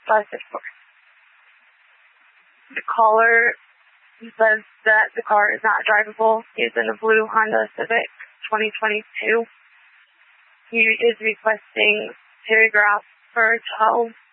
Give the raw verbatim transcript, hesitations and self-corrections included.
Blessed for. The caller says that the car is not drivable. He is in a blue Honda Civic twenty twenty-two. He is requesting paragraph for twelve